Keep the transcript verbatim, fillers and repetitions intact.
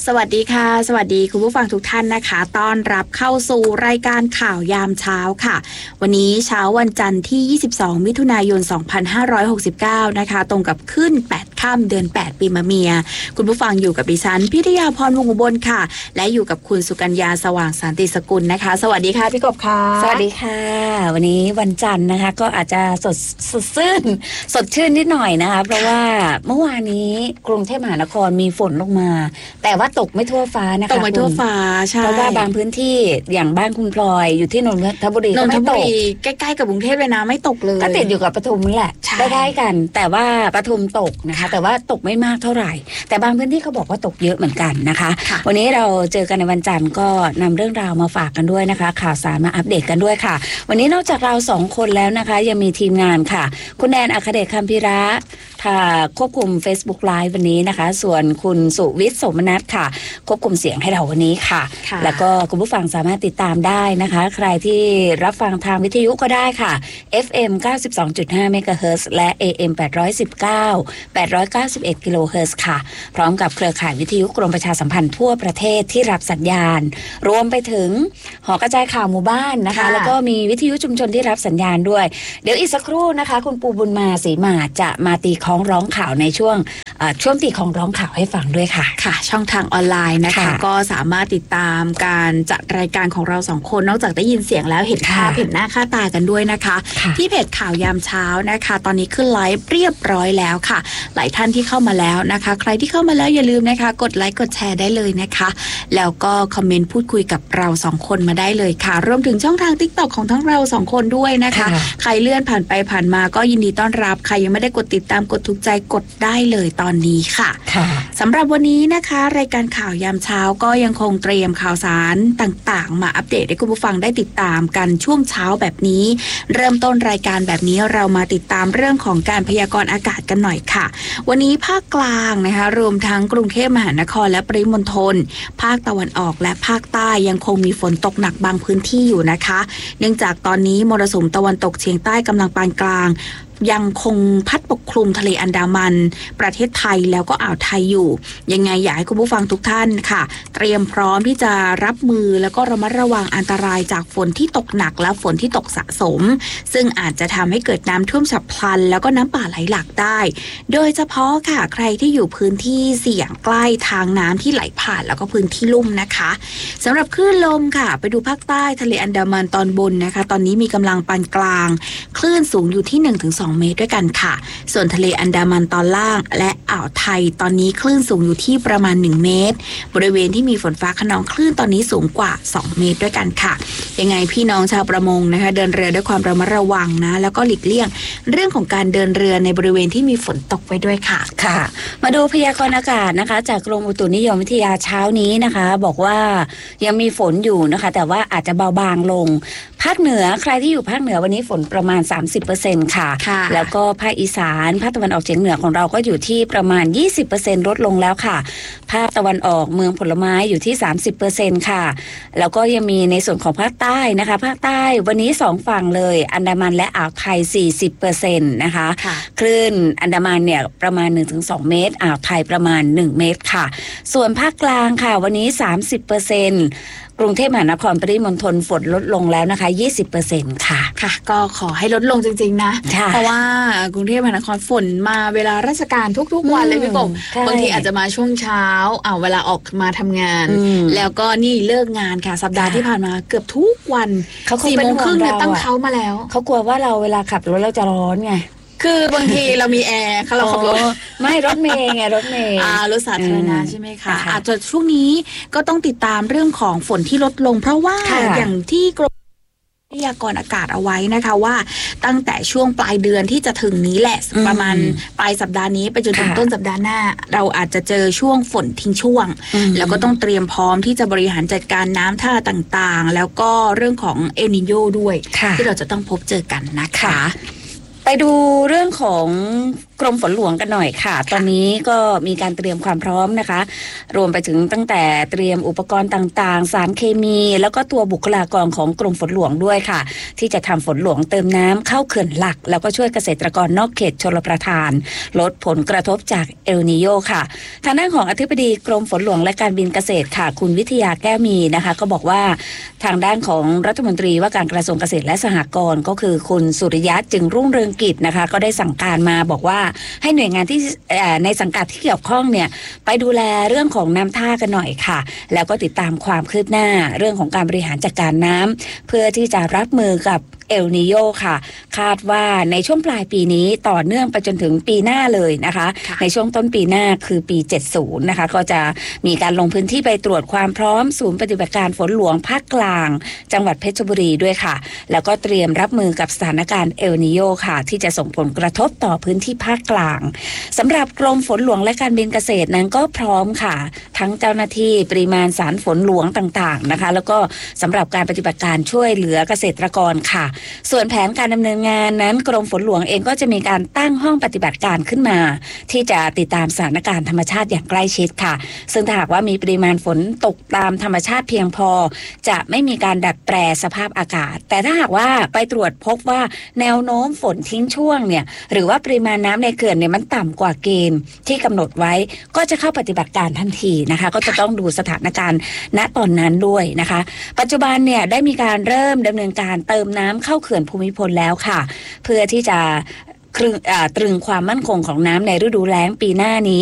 สวัสดีค่ะสวัสดีคุณผู้ฟังทุกท่านนะคะต้อนรับเข้าสู่รายการข่าวยามเช้าค่ะวันนี้เช้าวันจันทร์ที่ยี่สิบสองมิถุนายนสองพันห้าร้อยหกสิบเก้านะคะตรงกับขึ้นแปดค่ำเดือนแปดปีมะเมียคุณผู้ฟังอยู่กับดิฉันพิทยาพรวงศ์อุบลค่ะและอยู่กับคุณสุกัญญาสว่างสันติสกุลนะคะสวัสดีค่ะพี่กบค่ะสวัสดีค่ะวันนี้วันจันทร์นะคะก็อาจจะสดสดชื่นสดชื่นนิดหน่อยนะคะเพราะว่าเมื่อวานนี้กรุงเทพมหานครมีฝนลงมาแต่ว่าตกไม่ทั่วฟ้านะคะตกไม่ทั่วฟ้าใช่เพราะว่าบางพื้นที่อย่างบ้านคุณพลอยอยู่ที่นนทบุรีก็ไม่ตกใกล้ๆกับกรุงเทพเลยนะไม่ตกเลยก็ติดอยู่กับปทุมนี่แหละใกล้ๆกันแต่ว่าปทุมตกนะคะแต่ว่าตกไม่มากเท่าไหร่แต่บางพื้นที่เขาบอกว่าตกเยอะเหมือนกันนะคะวันนี้เราเจอกันในวันจันทร์ก็นำเรื่องราวมาฝากกันด้วยนะคะข่าวสารมาอัปเดตกันด้วยค่ะวันนี้นอกจากเราสองคนแล้วนะคะยังมีทีมงานค่ะคุณแนนอัครเดชคัมภิระค่ะควบคุม Facebook Live วันนี้นะคะส่วนคุณสุวิทย์สมนัสค่ะควบคุมเสียงให้เราวันนี้ค่ะแล้วก็คุณผู้ฟังสามารถติดตามได้นะคะใครที่รับฟังทางวิทยุก็ได้ค่ะ เอฟ เอ็ม เก้าสิบสองจุดห้า เมกะเฮิรตซ์และ เอ เอ็ม แปดร้อยสิบเก้า แปดร้อยเก้าสิบเอ็ด กิโลเฮิรตซ์ค่ะพร้อมกับเครือข่ายวิทยุกรมประชาสัมพันธ์ทั่วประเทศที่รับสัญญาณรวมไปถึงหอกระจายข่าวหมู่บ้านนะคะแล้วก็มีวิทยุชุมชนที่รับสัญญาณด้วยเดี๋ยวอีกสักครู่นะคะคุณปูบุญมาศรีมาจะมาตีคล้องร้องข่าวในช่วงช่วงตีคล้องร้องข่าวให้ฟังด้วยค่ะค่ะช่องทางออนไลน์นะคะก็สามารถติดตามการจัดรายการของเราสองคนนอกจากได้ยินเสียงแล้วเห็นภาพเห็นหน้าค่าตากันด้วยนะคะที่เพจข่าวยามเช้านะคะตอนนี้ขึ้นไลฟ์เรียบร้อยแล้วค่ะหลายท่านที่เข้ามาแล้วนะคะใครที่เข้ามาแล้วอย่าลืมนะคะกดไลค์กดแชร์ได้เลยนะคะแล้วก็คอมเมนต์พูดคุยกับเราสองคนมาได้เลยค่ะรวมถึงช่องทาง ติ๊กต็อก ของทั้งเราสองคนด้วยนะคะใครเลื่อนผ่านไปผ่านมาก็ยินดีต้อนรับใครยังไม่ได้กดติดตามกดถูกใจกดได้เลยตอนนี้ค่ะสำหรับวันนี้นะคะรายการข่าวยามเช้าก็ยังคงเตรียมข่าวสารต่างๆมาอัปเดตให้คุณผู้ฟังได้ติดตามกันช่วงเช้าแบบนี้เริ่มต้นรายการแบบนี้เรามาติดตามเรื่องของการพยากรณ์อากาศกันหน่อยค่ะวันนี้ภาคกลางนะคะรวมทั้งกรุงเทพมหานครและปริมณฑลภาคตะวันออกและภาคใต้ยังคงมีฝนตกหนักบางพื้นที่อยู่นะคะเนื่องจากตอนนี้มรสุมตะวันตกเฉียงใต้กำลังปานกลางยังคงพัดปกคลุมทะเลอันดามันประเทศไทยแล้วก็อ่าวไทยอยู่ยังไงอยากให้คุณผู้ฟังทุกท่านค่ะเตรียมพร้อมที่จะรับมือแล้วก็ระมัดระวังอันตรายจากฝนที่ตกหนักและฝนที่ตกสะสมซึ่งอาจจะทำให้เกิดน้ำท่วมฉับพลันแล้วก็น้ำป่าไหลหลากได้โดยเฉพาะค่ะใครที่อยู่พื้นที่เสี่ยงใกล้ทางน้ำที่ไหลผ่านแล้วก็พื้นที่ลุ่มนะคะสำหรับคลื่นลมค่ะไปดูภาคใต้ทะเลอันดามันตอนบนนะคะตอนนี้มีกำลังปานกลางคลื่นสูงอยู่ที่ หนึ่งถึงสอง เมตรด้วยกันค่ะส่วนทะเลอันดามันตอนล่างและอ่าวไทยตอนนี้คลื่นสูงอยู่ที่ประมาณหนึ่งเมตรบริเวณที่มีฝนฟ้าคะนองคลื่นตอนนี้สูงกว่าสองเมตรด้วยกันค่ะยังไงพี่น้องชาวประมงนะคะเดินเรือด้วยความระมัดระวังนะแล้วก็หลีกเลี่ยงเรื่องของการเดินเรือในบริเวณที่มีฝนตกไปด้วยค่ะค่ะมาดูพยากรณ์อากาศนะคะจากกรมอุตุนิยมวิทยาเช้านี้นะคะบอกว่ายังมีฝนอยู่นะคะแต่ว่าอาจจะเบาบางลงภาคเหนือใครที่อยู่ภาคเหนือวันนี้ฝนประมาณ สามสิบเปอร์เซ็นต์ ค่ะแล้วก็ภาคอีสานภาคตะวันออกเฉียงเหนือของเราก็อยู่ที่ประมาณ ยี่สิบเปอร์เซ็นต์ ลดลงแล้วค่ะภาคตะวันออกเมืองผลไม้อยู่ที่ สามสิบเปอร์เซ็นต์ ค่ะแล้วก็ยังมีในส่วนของภาคใต้นะคะภาคใต้วันนี้สองฝั่งเลยอันดามันและอ่าวไทย สี่สิบเปอร์เซ็นต์ นะคะคลื่นอันดามันเนี่ยประมาณ หนึ่งถึงสอง เมตรอ่าวไทยประมาณหนึ่งเมตรค่ะส่วนภาคกลางค่ะวันนี้ สามสิบเปอร์เซ็นต์กรุงเทพมหานครปริมณฑลฝนลดลงแล้วนะคะ ยี่สิบเปอร์เซ็นต์ ค่ะค่ะก็ขอให้ลดลงจริงๆนะเพราะว่ากรุงเทพมหานครฝนมาเวลาราชการทุกๆวันเลยพี่กบบางทีอาจจะมาช่วงเช้าอ่าเวลาออกมาทำงานแล้วก็นี่เลิกงานค่ะสัปดาห์ที่ผ่านมาเกือบทุกวันสี่โมงครึ่งเนี่ยตั้งเขามาแล้วเขากลัวว่าเราเวลาขับรถเราจะร้อนไงคือบางทีเรามีแอร์ค่ะเราขับรถไม่รถเมล์ไงรถเมล์อ่ารถสาธารณะใช่ไหมคะอาจจะช่วงนี้ก็ต้องติดตามเรื่องของฝนที่ลดลงเพราะว่าอย่างที่กรมพยากรณ์อากาศเอาไว้นะคะว่าตั้งแต่ช่วงปลายเดือนที่จะถึงนี้แหละประมาณปลายสัปดาห์นี้ไปจนถึงต้นสัปดาห์หน้าเราอาจจะเจอช่วงฝนทิ้งช่วงแล้วก็ต้องเตรียมพร้อมที่จะบริหารจัดการน้ำท่าต่างๆแล้วก็เรื่องของเอลนิโญด้วยที่เราจะต้องพบเจอกันนะคะไปดูเรื่องของกรมฝนหลวงกันหน่อยค่ะตอนนี้ก็มีการเตรียมความพร้อมนะคะรวมไปถึงตั้งแต่เตรียมอุปกรณ์ต่างๆสารเคมีแล้วก็ตัวบุคลากรของกรมฝนหลวงด้วยค่ะที่จะทำฝนหลวงเติมน้ำเข้าเขื่อนหลักแล้วก็ช่วยเกษตรกรนอกเขตชลประทานลดผลกระทบจากเอลนีโญค่ะทางด้านของอธิบดีกรมฝนหลวงและการบินเกษตรค่ะคุณวิทยาแก้วมีนะคะก็บอกว่าทางด้านของรัฐมนตรีว่าการกระทรวงเกษตรและสหกรณ์ก็คือคุณสุริยะจึงรุ่งเรืองกิจนะคะก็ได้สั่งการมาบอกว่าให้หน่วยงานที่ในสังกัดที่เกี่ยวข้องเนี่ยไปดูแลเรื่องของน้ำท่ากันหน่อยค่ะแล้วก็ติดตามความคืบหน้าเรื่องของการบริหารจัดการน้ำเพื่อที่จะรับมือกับเอลนีโญค่ะคาดว่าในช่วงปลายปีนี้ต่อเนื่องไปจนถึงปีหน้าเลยนะคะในช่วงต้นปีหน้าคือปีเจ็ดสิบนะคะก็จะมีการลงพื้นที่ไปตรวจความพร้อมศูนย์ปฏิบัติการฝนหลวงภาคกลางจังหวัดเพชรบุรีด้วยค่ะแล้วก็เตรียมรับมือกับสถานการณ์เอลนีโญค่ะที่จะส่งผลกระทบต่อพื้นที่ภาคกลางสำหรับกรมฝนหลวงและการบินเกษตรนั้นก็พร้อมค่ะทั้งเจ้าหน้าที่ปริมาณสารฝนหลวงต่างๆนะคะแล้วก็สำหรับการปฏิบัติการช่วยเหลือเกษตรกรค่ะส่วนแผนการดำเนินงานนั้นกรมฝนหลวงเองก็จะมีการตั้งห้องปฏิบัติการขึ้นมาที่จะติดตามสถานการณ์ธรรมชาติอย่างใกล้ชิดค่ะซึ่งถ้าหากว่ามีปริมาณฝนตกตามธรรมชาติเพียงพอจะไม่มีการดัดแปรสภาพอากาศแต่ถ้าหากว่าไปตรวจพบว่าแนวโน้มฝนทิ้งช่วงเนี่ยหรือว่าปริมาณน้ำในเขื่อนเนี่ยมันต่ำกว่าเกณฑ์ที่กำหนดไว้ก็จะเข้าปฏิบัติการทันทีนะคะก็จะต้องดูสถานการณ์ณตอนนั้นด้วยนะคะปัจจุบันเนี่ยได้มีการเริ่มดำเนินการเติมน้ำเข้าเขื่อนภูมิพลแล้วค่ะเพื่อที่จะตรึงความมั่นคงของน้ำในฤดูแล้งปีหน้านี้